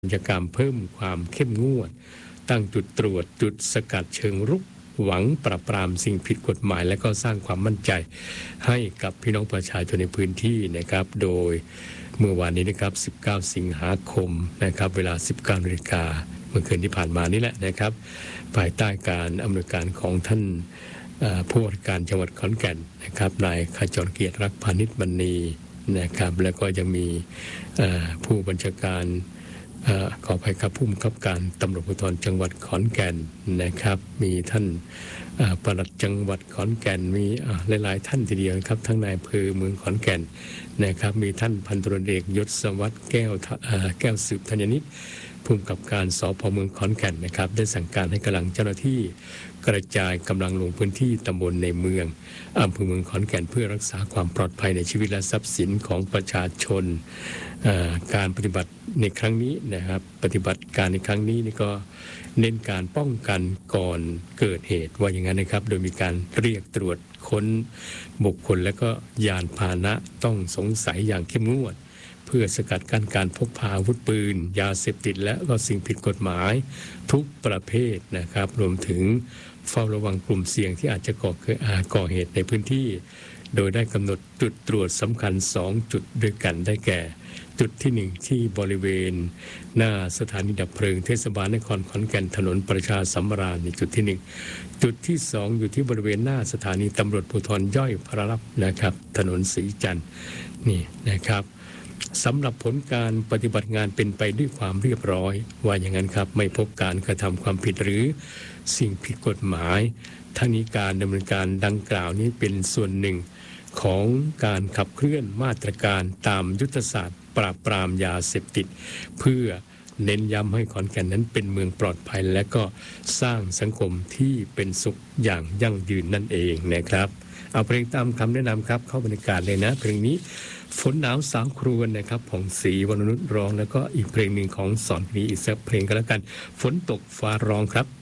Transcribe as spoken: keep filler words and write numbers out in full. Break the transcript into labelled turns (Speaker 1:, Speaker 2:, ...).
Speaker 1: กิจกรรมเพิ่มความเข้มงวดตั้งจุดตรวจจุดสกัดเชิงรุกหวังปราบปรามสิ่งผิดกฎหมายและก็สร้างความมั่นใจให้กับพี่น้องประชาชนในพื้นที่นะครับโดยเมื่อวานนี้นะครับสิบเก้าสิงหาคมนะครับเวลา สิบเก้านาฬิกาเมื่อคืนที่ผ่านมานี่แหละนะครับภายใต้การอำนวยการของท่านผู้ว่าการจังหวัดขอนแก่นนะครับนายขจรเกียรติรักพานิชมณีนะครับแล้วก็ยังมีผู้บัญชาการขออภัยครับผู้บังคับการตำรวจภูธรจังหวัดขอนแก่นนะครับมีท่านปลัดจังหวัดขอนแก่นมีหลายๆท่านทีเดียวครับทั้งนายอำเภอเมืองขอนแก่นนะครับมีท่านพันตำรวจเอกยศวัฒน์แก้วแก้วสืบธัญนิตผู้กำกับการสภ.เมืองขอนแก่นนะครับได้สั่งการให้กำลังเจ้าหน้าที่กระจายกำลังลงพื้นที่ตำบลในเมืองอำเภอเมืองขอนแก่นเพื่อรักษาความปลอดภัยในชีวิตและทรัพย์สินของประชาชนการปฏิบัติในครั้งนี้นะครับปฏิบัติการในครั้งนี้นี่ก็เน้นการป้องกันก่อนเกิดเหตุว่าอย่างนั้นนะครับโดยมีการเรียกตรวจค้นบุคคลและก็ยานพาหนะต้องสงสัยอย่างเข้มงวดเพื่อสกัดกั้นการพกพาอาวุธปืนยาเสพติดและก็สิ่งผิดกฎหมายทุกประเภทนะครับรวมถึงเฝ้าระวังกลุ่มเสี่ยงที่อาจจะก่อก่อเหตุในพื้นที่โดยได้กำหนดจุดตรวจสำคัญสองจุดด้วยกันได้แก่จุดที่หนึ่งที่บริเวณหน้าสถานีดับเพลิงเทศบาลนครขอนแก่นถนนประชาสำราญในจุดที่หนึ่งจุดที่สองอยู่ที่บริเวณหน้าสถานีตำรวจภูธรย่อยพระรับนะครับถนนศรีจันทร์นี่นะครับสำหรับผลการปฏิบัติงานเป็นไปด้วยความเรียบร้อยว่าอย่างนั้นครับไม่พบการกระทำความผิดหรือสิ่งผิดกฎหมายทั้งนี้การดำเนินการดังกล่าวนี้เป็นส่วนหนึ่งของการขับเคลื่อนมาตรการตามยุทธศาสตร์ปราบปรามยาเสพติดเพื่อเน้นย้ำให้ขอนแก่นนั้นเป็นเมืองปลอดภัยและก็สร้างสังคมที่เป็นสุขอย่างยั่งยืนนั่นเองนะครับเอาเพลงตามคำแนะนำครับเข้าบรรยากาศเลยนะเพลงนี้ฝนหนาวสาวครวญนะครับของศรีวรนุชร้องแล้วก็อีกเพลงหนึ่งของสอนพรีอีกสักเพลงก็แล้วกันฝนตกฟ้าร้องครับ